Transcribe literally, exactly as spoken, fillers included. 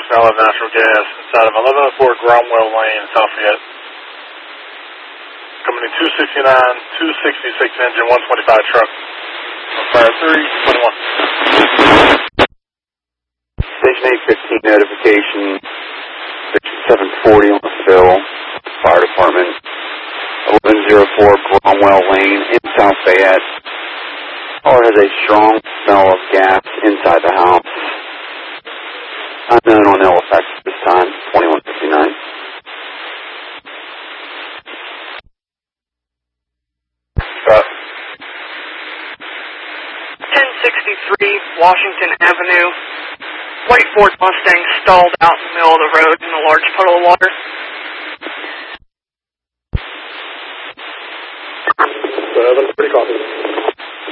smell of natural gas inside of eleven oh four Cromwell Lane, South Fayette. Coming in two sixty-nine, two sixty-six engine, one twenty-five truck. Fire three, twenty-one. Station eight fifteen notification, station seven forty on the fill, fire department, eleven oh four Cromwell Lane in South Fayette. Caller has a strong smell of gas inside the house. Unknown on L F X at this time, twenty-one fifty-nine. Stop. ten sixty-three Washington Avenue. White Ford Mustang stalled out in the middle of the road in a large puddle of water. seven, pretty copy.